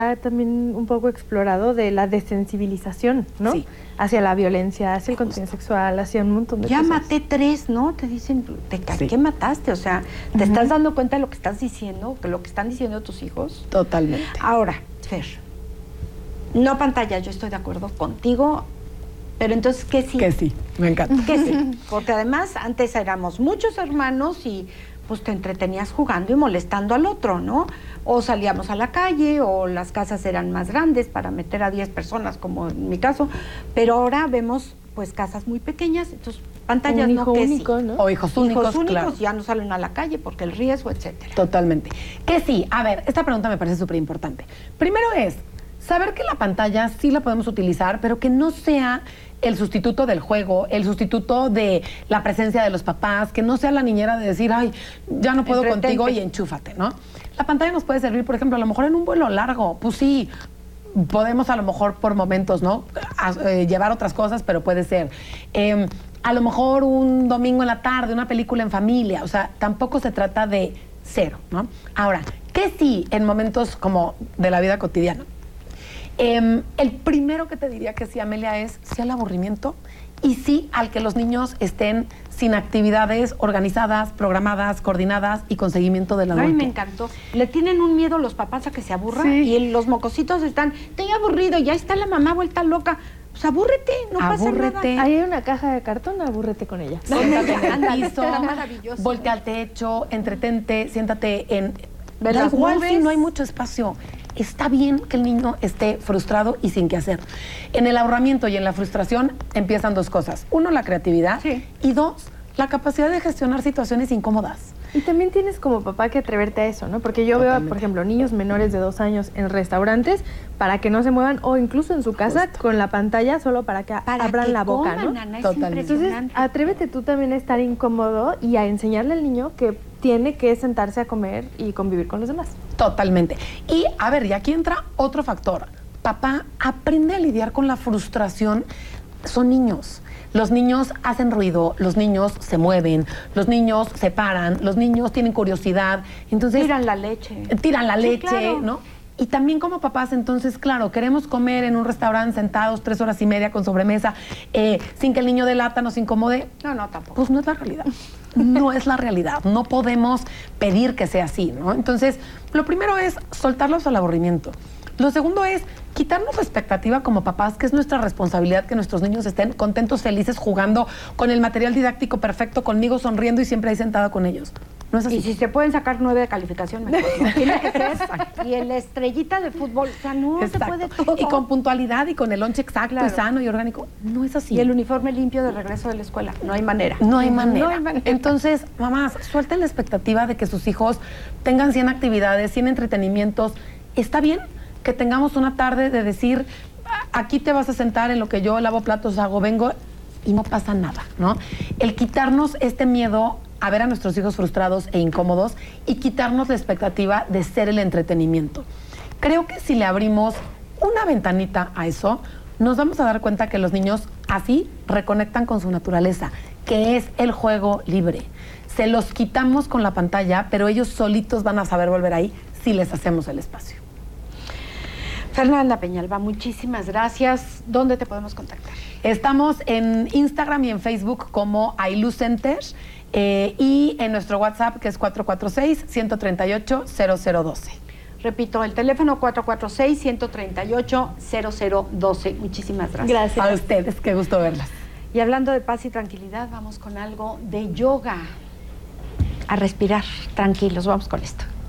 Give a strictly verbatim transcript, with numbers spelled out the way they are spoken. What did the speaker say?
también un poco explorado de la desensibilización, ¿no? Sí. Hacia la violencia, hacia el contenido sexual, hacia un montón de ya cosas. Ya maté tres, ¿no? Te dicen, ¿te sí. ¿qué mataste? O sea, ¿te uh-huh. estás dando cuenta de lo que estás diciendo? De lo que están diciendo tus hijos. Totalmente. Ahora, Fer, no pantalla, yo estoy de acuerdo contigo, pero entonces, ¿qué sí? Que sí, me encanta. Que sí, porque además antes éramos muchos hermanos y pues te entretenías jugando y molestando al otro, ¿no? O salíamos a la calle, o las casas eran más grandes para meter a diez personas, como en mi caso, pero ahora vemos pues casas muy pequeñas, entonces pantallas un hijo no que único, sí. ¿no? O hijos únicos, hijos únicos claro. Ya no salen a la calle porque el riesgo, etcétera. Totalmente. Que sí, a ver, esta pregunta me parece súper importante. Primero es saber que la pantalla sí la podemos utilizar, pero que no sea el sustituto del juego, el sustituto de la presencia de los papás, que no sea la niñera de decir, ay, ya no puedo Entretente. contigo y enchúfate, ¿no? La pantalla nos puede servir, por ejemplo, a lo mejor en un vuelo largo, pues sí, podemos a lo mejor por momentos, ¿no? A, eh, llevar otras cosas, pero puede ser. Eh, a lo mejor un domingo en la tarde, una película en familia, o sea, tampoco se trata de cero, ¿no? Ahora, ¿qué sí en momentos como de la vida cotidiana? Eh, el primero que te diría que sí, Amelia, es sí al aburrimiento y sí al que los niños estén sin actividades organizadas, programadas, coordinadas y con seguimiento del adulto. Ay, me encantó. Le tienen un miedo los papás a que se aburran sí. y los mocositos están, estoy aburrido, ya está la mamá vuelta loca. Pues abúrrete, no abúrrete. pasa nada. Ahí hay una caja de cartón, abúrrete con ella. Siéntate en el piso, maravilloso. voltea al techo, entretente, siéntate en... ¿Ves Da las igual nubes? si no hay mucho espacio. Está bien que el niño esté frustrado y sin qué hacer. En el aburrimiento y en la frustración empiezan dos cosas. Uno, la creatividad. Sí. Y dos, la capacidad de gestionar situaciones incómodas. Y también tienes como papá que atreverte a eso, ¿no? Porque yo Totalmente. veo, por ejemplo, niños menores de dos años en restaurantes para que no se muevan o incluso en su casa Justo. con la pantalla solo para que para abran que la boca, coman, ¿no? Ana, es Totalmente. Entonces, atrévete tú también a estar incómodo y a enseñarle al niño que tiene que sentarse a comer y convivir con los demás. Totalmente. Y, a ver, y aquí entra otro factor. Papá, aprende a lidiar con la frustración. Son niños. Los niños hacen ruido, los niños se mueven, los niños se paran, los niños tienen curiosidad. Entonces tiran la leche. Tiran la sí, leche, claro. ¿no? Y también como papás, entonces, claro, queremos comer en un restaurante sentados tres horas y media con sobremesa, eh, sin que el niño de lata nos incomode. No, no, tampoco. Pues no es la realidad. No es la realidad. No podemos pedir que sea así, ¿no? Entonces, lo primero es soltarlos al aburrimiento. Lo segundo es quitarnos la expectativa como papás, que es nuestra responsabilidad que nuestros niños estén contentos, felices, jugando con el material didáctico perfecto, conmigo sonriendo y siempre ahí sentada con ellos. No es así. Y si se pueden sacar nueve de calificación, mejor. ¿No? Tiene que ser. Y el estrellita de fútbol, o sea, no Exacto. se puede todo. Y con puntualidad y con el lonche exacto Claro. y sano y orgánico. No es así. Y el uniforme limpio de regreso de la escuela. No hay manera. No hay manera. No hay manera. Entonces, mamás, suelten la expectativa de que sus hijos tengan cien actividades, cien entretenimientos. Está bien que tengamos una tarde de decir, aquí te vas a sentar en lo que yo lavo platos, hago, vengo, y no pasa nada, ¿no? El quitarnos este miedo a ver a nuestros hijos frustrados e incómodos y quitarnos la expectativa de ser el entretenimiento. Creo que si le abrimos una ventanita a eso, nos vamos a dar cuenta que los niños así reconectan con su naturaleza, que es el juego libre. Se los quitamos con la pantalla, pero ellos solitos van a saber volver ahí si les hacemos el espacio. Fernanda Peñalba, muchísimas gracias. ¿Dónde te podemos contactar? Estamos en Instagram y en Facebook como iLucenter eh, y en nuestro WhatsApp que es cuatro cuatro seis, uno tres ocho, cero cero uno dos. Repito, el teléfono cuatro cuatro seis, uno tres ocho, cero cero uno dos. Muchísimas gracias. Gracias. A ustedes, qué gusto verlas. Y hablando de paz y tranquilidad, vamos con algo de yoga. A respirar, tranquilos, vamos con esto.